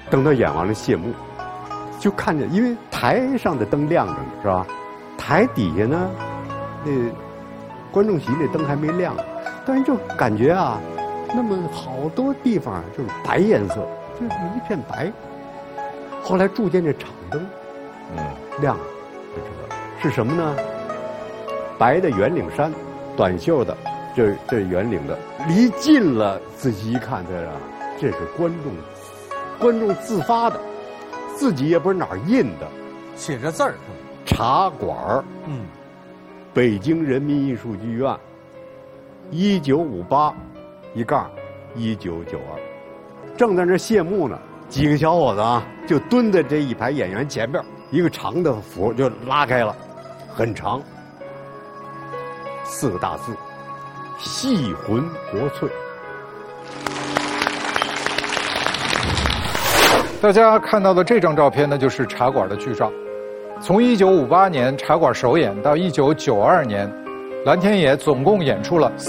等到演完了谢幕，就看见，因为台上的灯亮着呢，是吧？台底下呢，那观众席那灯还没亮，但是就感觉啊，那么好多地方就是白颜色，就是一片白。后来逐渐这场灯，亮了，就知道是什么呢？白的圆领衫，短袖的，这是圆领的。离近了，仔细一看，这是观众自发的，自己也不是哪儿印的， 写着字儿是吧？ 茶馆北京人民艺术剧院，1958-1992，正在这谢幕呢，几个小伙子啊，就蹲在这一排演员前边，一个长的幅就拉开了，很长，4个大字：戏魂国粹。 大家看到的这张照片呢，就是茶馆的剧照。从1958年茶馆首演到1992年，蓝天野总共演出了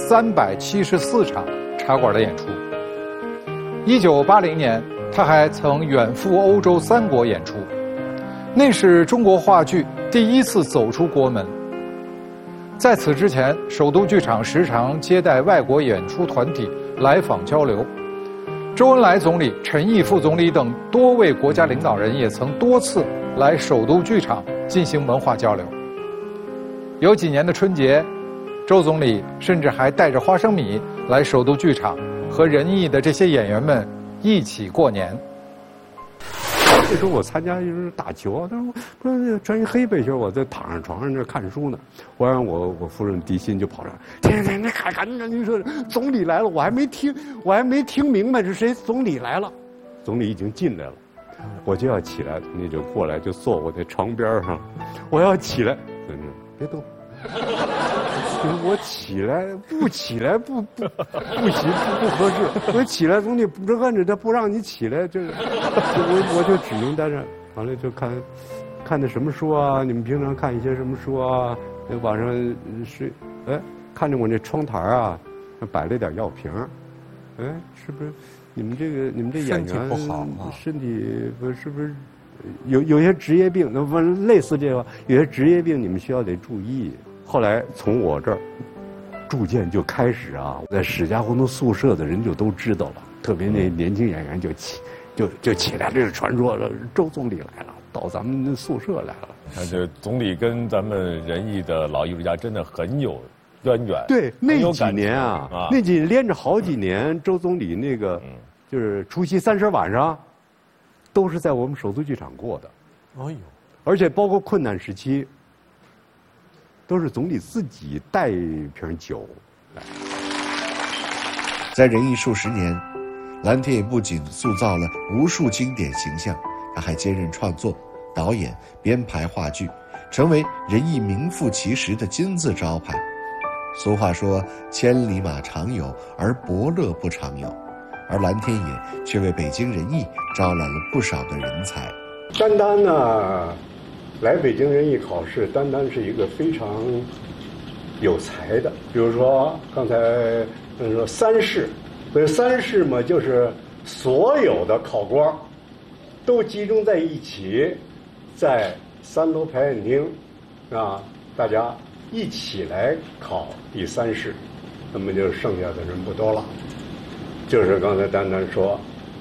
374场茶馆的演出。1980年，他还曾远赴欧洲3国演出，那是中国话剧第一次走出国门。在此之前，首都剧场时常接待外国演出团体来访交流。周恩来总理、陈毅副总理等多位国家领导人也曾多次来首都剧场进行文化交流。有几年的春节，周总理甚至还带着花生米来首都剧场，和仁义的这些演员们一起过年。 那时候我参加就是打球，他说不是穿一黑背心，我在躺上床上那看书呢。忽然我夫人狄欣就跑上来，天，那看你说总理来了，我还没听明白是谁，总理来了，总理已经进来了，我就要起来，你就过来就坐我在床边上，我要起来，别动。我起来不行，不合适。我起来总得不按着他不让你起来，我就只能在这。完了就看的什么书啊？你们平常看一些什么书啊？晚上睡，看着我那窗台啊，摆了点药瓶，是不是？你们这演员身体不好啊？ 身体是不是有些职业病？那类似这个，有些职业病你们需要得注意。后来从我这儿逐渐就开始啊，在史家胡同宿舍的人就都知道了，特别那年轻演员就起来，这是传说，周总理来了，到咱们宿舍来了。 这总理跟咱们仁义的老艺术家真的很有渊源。 对，那几年啊，那几连着好几年，周总理那个就是除夕30晚上，都是在我们首都剧场过的。 哎呦， 而且包括困难时期。都是总理自己带一瓶酒来。 在仁义数十年，蓝天野不仅塑造了无数经典形象，他还兼任创作、导演、编排话剧，成为仁义名副其实的金字招牌。俗话说千里马常有，而伯乐不常有，而蓝天野却为北京仁义招揽了不少的人才。 单呢来北京人艺考试，单是一个非常有才的。比如说刚才说3试，所以3试嘛，就是所有的考官都集中在一起，在3楼排练厅啊，大家一起来考第3试，那么就剩下的人不多了。就是刚才丹说，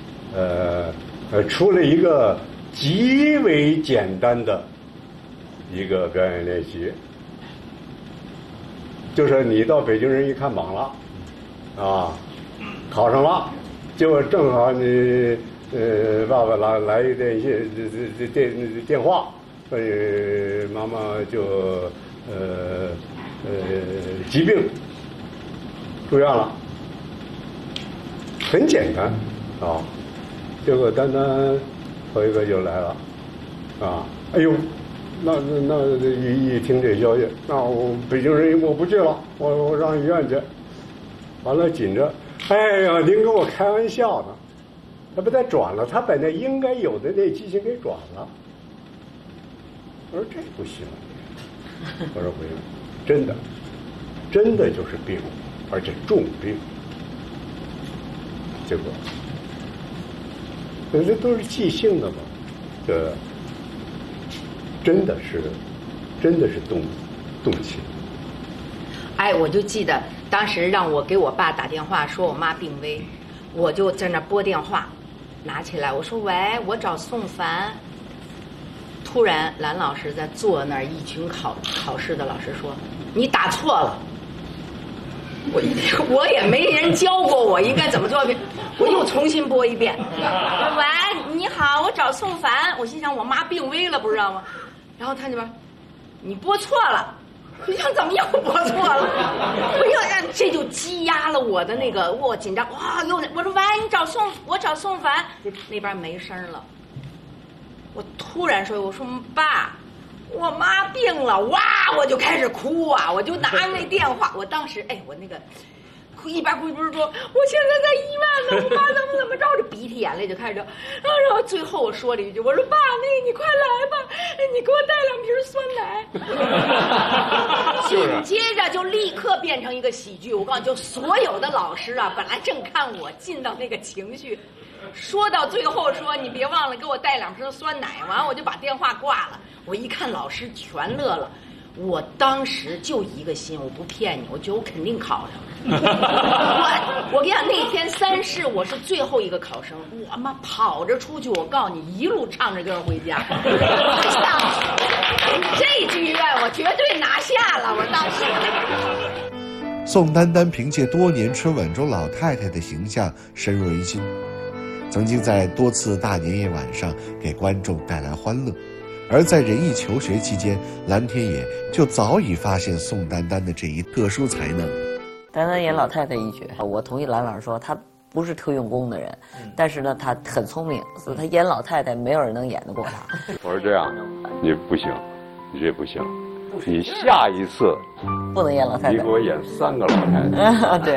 出了一个极为简单的一个表演练习，就是你到北京人艺看榜了，啊，考上了，结果正好你爸爸来一电话，妈妈就疾病住院了，很简单啊，结果单头一个就来了，啊，哎呦。那一听这消息，那我北京人我不去了，我上医院去。完了紧着，哎呀，您跟我开玩笑呢，他不再转了，他把那应该有的那机器给转了。我说这不行，我说不行，真的就是病，而且重病。结果这都是即兴的嘛，这真的是动情。 哎，我就记得当时让我给我爸打电话，说我妈病危，我就在那拨电话，拿起来我说喂，我找宋凡。突然兰老师在坐那儿，一群考试的老师说你打错了。我也没人教过我应该怎么做，我又重新播一遍。喂，你好，我找宋凡。我心想我妈病危了，不知道吗？然后他那边，你播错了。你想怎么又播错了？这就积压了我的那个，我紧张哇！我说喂，我找宋凡，那边没声了。我突然说，我说爸，我妈病了，哇！我就开始哭啊，我就拿那电话，我当时我那个一边哭一边说，我现在在医院呢，我妈怎么着，这鼻涕眼泪就开始流。然后最后我说了一句，我说爸，你快来吧，你给我带2瓶酸奶。紧接着就立刻变成一个喜剧。我告诉你，就所有的老师啊，本来正看我进到那个情绪，说到最后说你别忘了给我带2瓶酸奶，完我就把电话挂了。我一看老师全乐了，我当时就一个心，我不骗你，我觉得我肯定考上。我跟你讲，那天3试我是最后一个考生，我妈跑着出去，我告诉你，一路唱着歌回家。这志愿我绝对拿下了，我当时。 宋丹丹凭借多年春晚中老太太的形象深入人心，曾经在多次大年夜晚上给观众带来欢乐。而在仁义求学期间，蓝天野就早已发现宋丹丹的这一特殊才能。 丹丹演老太太一绝，我同意兰老师说，她不是特用功的人，但是呢，她很聪明，所以她演老太太没有人能演得过她。 我说这样，你不行，你这不行，你下一次不能演老太太， 你给我演3个老太太。 对。